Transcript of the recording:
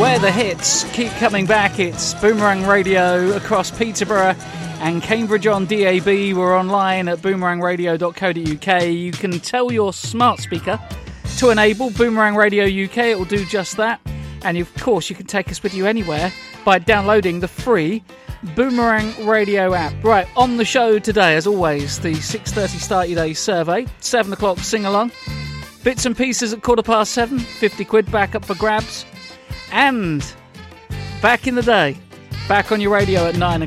where the hits keep coming back. It's Boomerang Radio across Peterborough and Cambridge on DAB. We're online at boomerangradio.co.uk. You can tell your smart speaker to enable Boomerang Radio UK. It will do just that. And of course, you can take us with you anywhere by downloading the free Boomerang Radio app. Right, on the show today, as always, the 6:30 Start Your Day survey, 7 o'clock sing-along, bits and pieces at 7:15, 50 quid back up for grabs, and back in the day, back on your radio at 9